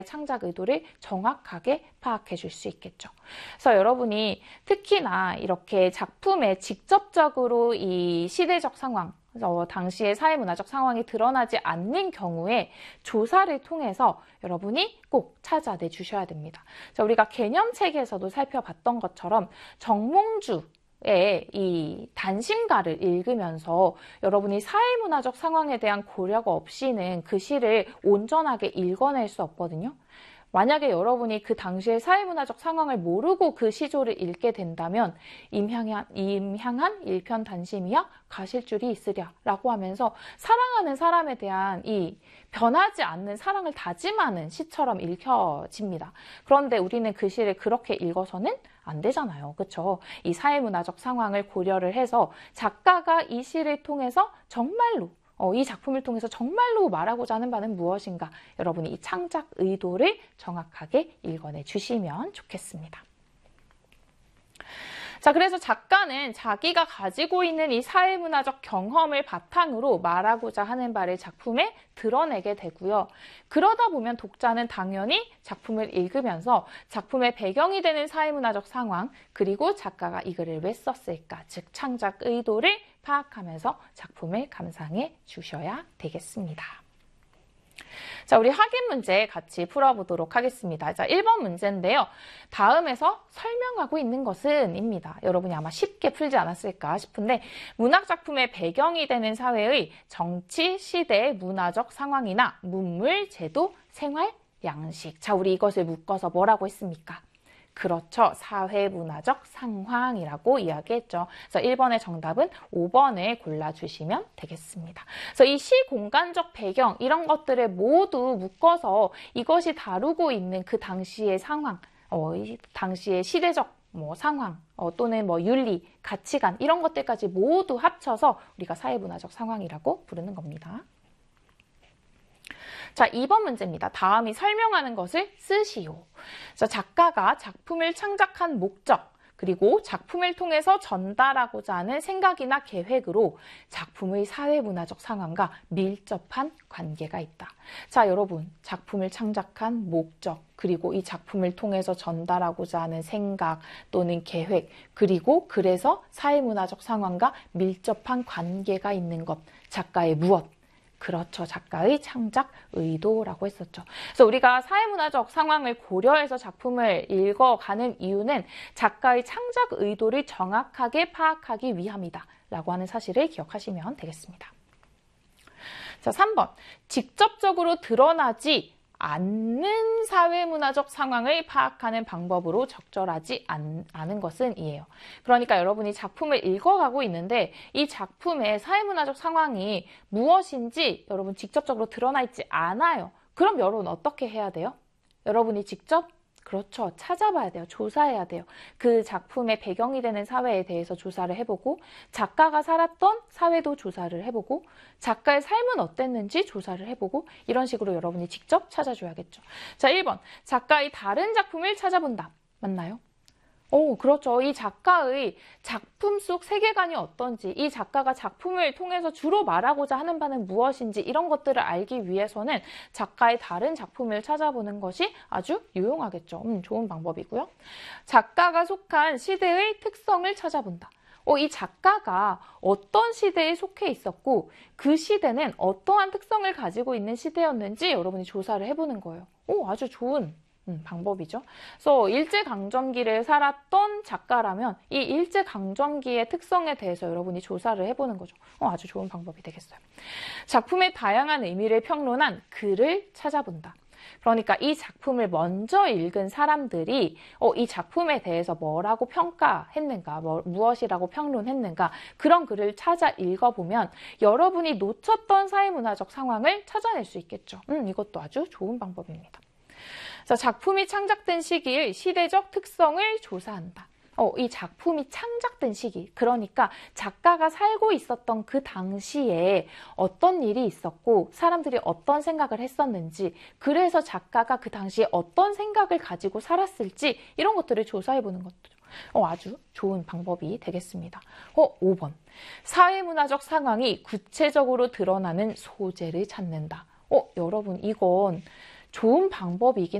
창작 의도를 정확하게 파악해 줄 수 있겠죠. 그래서 여러분이 특히나 이렇게 작품에 직접적으로 이 시대적 상황, 당시의 사회문화적 상황이 드러나지 않는 경우에 조사를 통해서 여러분이 꼭 찾아내 주셔야 됩니다. 자, 우리가 개념책에서도 살펴봤던 것처럼 정몽주의 이 단심가를 읽으면서 여러분이 사회문화적 상황에 대한 고려가 없이는 그 시를 온전하게 읽어낼 수 없거든요. 만약에 여러분이 그 당시의 사회문화적 상황을 모르고 그 시조를 읽게 된다면 임향한 일편단심이야 가실 줄이 있으랴 라고 하면서 사랑하는 사람에 대한 이 변하지 않는 사랑을 다짐하는 시처럼 읽혀집니다. 그런데 우리는 그 시를 그렇게 읽어서는 안 되잖아요. 그렇죠? 이 사회문화적 상황을 고려를 해서 작가가 이 시를 통해서 정말로 이 작품을 통해서 정말로 말하고자 하는 바는 무엇인가? 여러분이 이 창작 의도를 정확하게 읽어내 주시면 좋겠습니다. 자, 그래서 작가는 자기가 가지고 있는 이 사회문화적 경험을 바탕으로 말하고자 하는 바를 작품에 드러내게 되고요. 그러다 보면 독자는 당연히 작품을 읽으면서 작품의 배경이 되는 사회문화적 상황, 그리고 작가가 이 글을 왜 썼을까, 즉 창작 의도를 파악하면서 작품을 감상해 주셔야 되겠습니다. 자, 우리 확인 문제 같이 풀어보도록 하겠습니다. 자, 1번 문제인데요. 다음에서 설명하고 있는 것은 입니다. 여러분이 아마 쉽게 풀지 않았을까 싶은데 문학작품의 배경이 되는 사회의 정치, 시대, 문화적 상황이나 문물, 제도, 생활, 양식. 자, 우리 이것을 묶어서 뭐라고 했습니까? 그렇죠. 사회문화적 상황이라고 이야기했죠. 그래서 1번의 정답은 5번을 골라주시면 되겠습니다. 그래서 이 시공간적 배경 이런 것들을 모두 묶어서 이것이 다루고 있는 그 당시의 상황, 이 당시의 시대적 상황 또는 윤리, 가치관 이런 것들까지 모두 합쳐서 우리가 사회문화적 상황이라고 부르는 겁니다. 자, 2번 문제입니다. 다음이 설명하는 것을 쓰시오. 그래서 작가가 작품을 창작한 목적, 그리고 작품을 통해서 전달하고자 하는 생각이나 계획으로 작품의 사회문화적 상황과 밀접한 관계가 있다. 자, 여러분, 작품을 창작한 목적, 그리고 이 작품을 통해서 전달하고자 하는 생각 또는 계획, 그리고 그래서 사회문화적 상황과 밀접한 관계가 있는 것, 작가의 무엇? 그렇죠. 작가의 창작 의도라고 했었죠. 그래서 우리가 사회문화적 상황을 고려해서 작품을 읽어가는 이유는 작가의 창작 의도를 정확하게 파악하기 위함이다 라고 하는 사실을 기억하시면 되겠습니다. 자, 3번. 직접적으로 드러나지 않는 사회문화적 상황을 파악하는 방법으로 적절하지 않은 것은 이에요. 그러니까 여러분이 작품을 읽어가고 있는데 이 작품의 사회문화적 상황이 무엇인지 여러분 직접적으로 드러나 있지 않아요. 그럼 여러분 어떻게 해야 돼요? 여러분이 직접 그렇죠. 찾아봐야 돼요. 조사해야 돼요. 그 작품의 배경이 되는 사회에 대해서 조사를 해보고 작가가 살았던 사회도 조사를 해보고 작가의 삶은 어땠는지 조사를 해보고 이런 식으로 여러분이 직접 찾아줘야겠죠. 자, 1번. 작가의 다른 작품을 찾아본다. 맞나요? 그렇죠. 이 작가의 작품 속 세계관이 어떤지, 이 작가가 작품을 통해서 주로 말하고자 하는 바는 무엇인지 이런 것들을 알기 위해서는 작가의 다른 작품을 찾아보는 것이 아주 유용하겠죠. 좋은 방법이고요. 작가가 속한 시대의 특성을 찾아본다. 이 작가가 어떤 시대에 속해 있었고 그 시대는 어떠한 특성을 가지고 있는 시대였는지 여러분이 조사를 해보는 거예요. 아주 좋은 방법이죠. 그래서 일제강점기를 살았던 작가라면 이 일제강점기의 특성에 대해서 여러분이 조사를 해보는 거죠. 아주 좋은 방법이 되겠어요. 작품의 다양한 의미를 평론한 글을 찾아본다. 그러니까 이 작품을 먼저 읽은 사람들이 이 작품에 대해서 뭐라고 평가했는가, 무엇이라고 평론했는가 그런 글을 찾아 읽어보면 여러분이 놓쳤던 사회문화적 상황을 찾아낼 수 있겠죠. 이것도 아주 좋은 방법입니다. 그래서 작품이 창작된 시기의 시대적 특성을 조사한다. 이 작품이 창작된 시기, 그러니까 작가가 살고 있었던 그 당시에 어떤 일이 있었고 사람들이 어떤 생각을 했었는지, 그래서 작가가 그 당시에 어떤 생각을 가지고 살았을지 이런 것들을 조사해보는 것도 아주 좋은 방법이 되겠습니다. 5번. 사회문화적 상황이 구체적으로 드러나는 소재를 찾는다. 여러분, 이건 좋은 방법이긴